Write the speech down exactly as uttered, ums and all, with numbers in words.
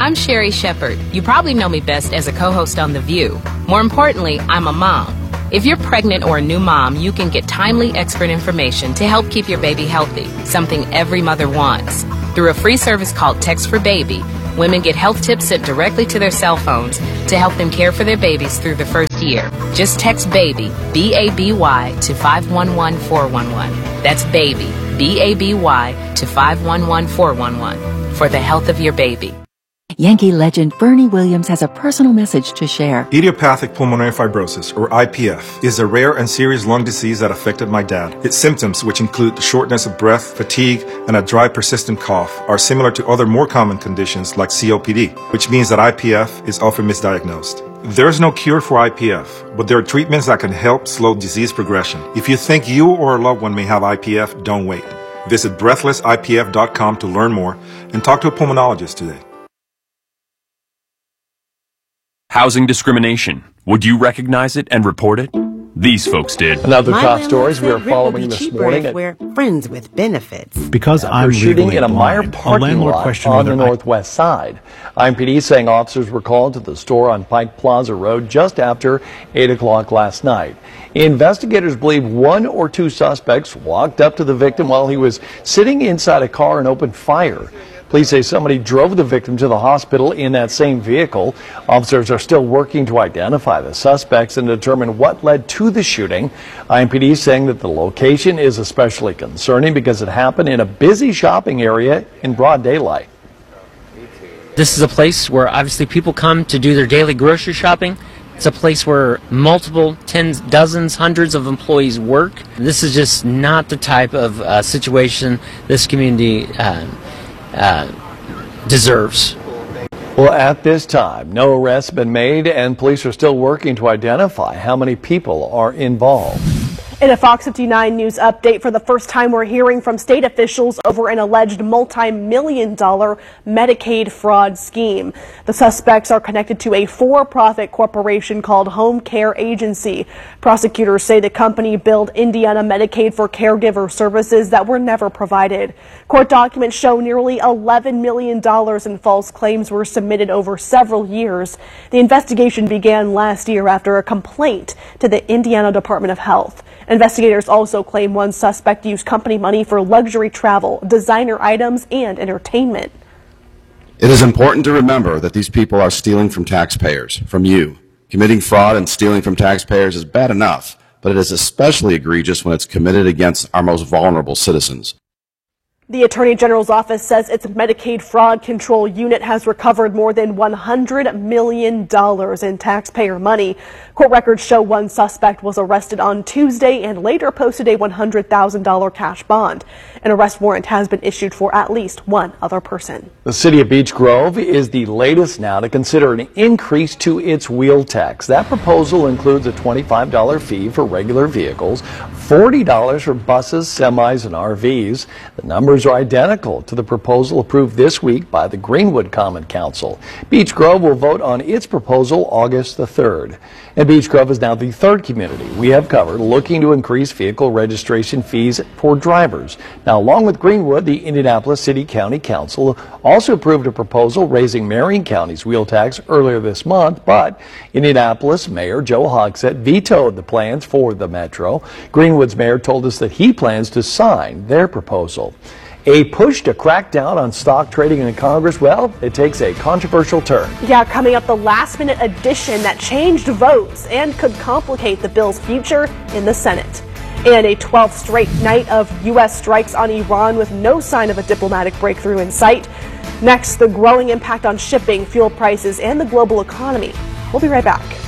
I'm Sherry Shepard. You probably know me best as a co-host on The View. More importantly, I'm a mom. If you're pregnant or a new mom, you can get timely expert information to help keep your baby healthy, something every mother wants. Through a free service called Text for Baby, women get health tips sent directly to their cell phones to help them care for their babies through the first year. Just text BABY, B A B Y, to five one one four one one. That's BABY, B A B Y, to five one one four one one for the health of your baby. Yankee legend Bernie Williams has a personal message to share. Idiopathic pulmonary fibrosis, or I P F, is a rare and serious lung disease that affected my dad. Its symptoms, which include shortness of breath, fatigue, and a dry, persistent cough, are similar to other more common conditions like C O P D, which means that I P F is often misdiagnosed. There is no cure for I P F, but there are treatments that can help slow disease progression. If you think you or a loved one may have I P F, don't wait. Visit breathless I P F dot com to learn more and talk to a pulmonologist today. Housing discrimination. Would you recognize it and report it? These folks did. Another top stories we are following this morning. We're friends with benefits. Because I'm shooting legally in a Meijer blind, a parking landlord lot questioned on the whether I- northwest side. I M P D saying officers were called to the store on Pike Plaza Road just after eight o'clock last night. Investigators believe one or two suspects walked up to the victim while he was sitting inside a car and opened fire. Police say somebody drove the victim to the hospital in that same vehicle. Officers are still working to identify the suspects and determine what led to the shooting. I M P D saying that the location is especially concerning because it happened in a busy shopping area in broad daylight. This is a place where obviously people come to do their daily grocery shopping. It's a place where multiple tens, dozens, hundreds of employees work. This is just not the type of uh, situation this community uh, uh, deserves. Well, at this time, no arrests have been made, and police are still working to identify how many people are involved. In a Fox fifty-nine News update, for the first time we're hearing from state officials over an alleged multi-million dollar Medicaid fraud scheme. The suspects are connected to a for-profit corporation called Home Care Agency. Prosecutors say the company billed Indiana Medicaid for caregiver services that were never provided. Court documents show nearly eleven million dollars in false claims were submitted over several years. The investigation began last year after a complaint to the Indiana Department of Health. Investigators also claim one suspect used company money for luxury travel, designer items, and entertainment. It is important to remember that these people are stealing from taxpayers, from you. Committing fraud and stealing from taxpayers is bad enough, but it is especially egregious when it's committed against our most vulnerable citizens. The Attorney General's office says its Medicaid fraud control unit has recovered more than one hundred million dollars in taxpayer money. Court records show one suspect was arrested on Tuesday and later posted a one hundred thousand dollar cash bond. An arrest warrant has been issued for at least one other person. The city of Beech Grove is the latest now to consider an increase to its wheel tax. That proposal includes a twenty-five dollar fee for regular vehicles, forty dollars for buses, semis, and R Vs. The numbers are identical to the proposal approved this week by the Greenwood Common Council. Beech Grove will vote on its proposal August the third. And Beech Grove is now the third community we have covered looking to increase vehicle registration fees for drivers. Now, along with Greenwood, the Indianapolis City County Council also approved a proposal raising Marion County's wheel tax earlier this month, but Indianapolis Mayor Joe Hogsett vetoed the plans for the metro. Greenwood's mayor told us that he plans to sign their proposal. A push to crack down on stock trading in Congress, well, it takes a controversial turn. Yeah, coming up, the last-minute addition that changed votes and could complicate the bill's future in the Senate. And a twelfth straight night of U S strikes on Iran with no sign of a diplomatic breakthrough in sight. Next, the growing impact on shipping, fuel prices, and the global economy. We'll be right back.